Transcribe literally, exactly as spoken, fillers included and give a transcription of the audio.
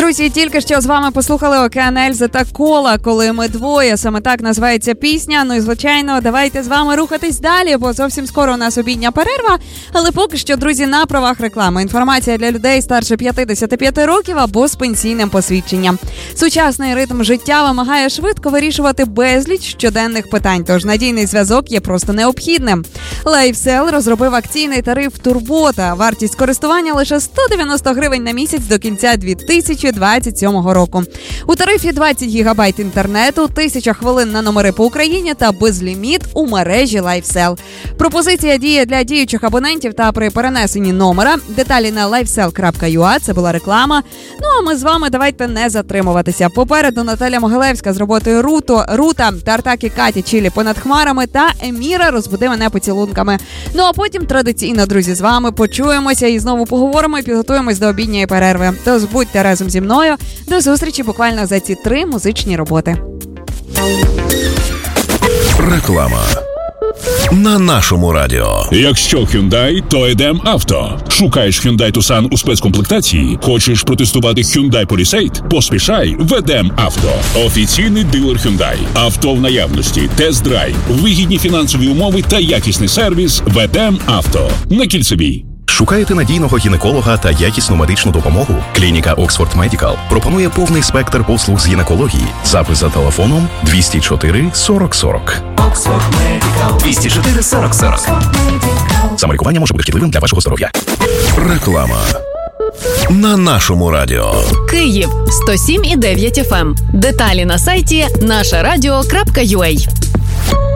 Друзі, тільки що з вами послухали Океан Ельзи та Кола, коли ми двоє. Саме так називається пісня. Ну і, звичайно, давайте з вами рухатись далі, бо зовсім скоро у нас обідня перерва. Але поки що, друзі, на правах реклами. Інформація для людей старше п'ятдесят п'ять років або з пенсійним посвідченням. Сучасний ритм життя вимагає швидко вирішувати безліч щоденних питань, тож надійний зв'язок є просто необхідним. LifeSell розробив акційний тариф «Турбота». Вартість користування лише сто дев'яносто гривень на місяць до кінця дві тисячі двадцять сьомого року. У тарифі двадцять гігабайт інтернету, тисяча хвилин на номери по Україні та безліміт у мережі LifeSell. Пропозиція діє для діючих абонентів та при перенесенні номера. Деталі на лайфсел крапка ю а. Це була реклама. Ну а ми з вами давайте не затримуватися. Попереду Наталя Могилевська з роботою Руто, Рута, Тартак і Каті Чилі понад хмарами та Еміра розбуди мене поцілунками. Ну а потім традиційно, друзі, з вами почуємося і знову поговоримо і підготуємось до обідньої перерви. Тож будьте разом зі мною. До зустрічі буквально за ці три музичні роботи. Реклама на нашому радіо. Якщо Hyundai, то Едем Авто. Шукаєш Hyundai Tucson у спецкомплектації? Хочеш протестувати Hyundai Palisade? Поспішай в Едем Авто. Офіційний дилер Hyundai. Авто в наявності, тест-драйв, вигідні фінансові умови та якісний сервіс в Едем Авто. На Кільцевій. Шукаєте надійного гінеколога та якісну медичну допомогу? Клініка Oxford Medical пропонує повний спектр послуг з гінекології. Запис за телефоном двісті чотири сорок сорок. Oxford Medical. двісті чотири сорок сорок. Самолікування може бути шкідливим для вашого здоров'я. Реклама на нашому радіо. Київ сто сім і дев'ять еф ем. Деталі на сайті наша радіо крапка ю а.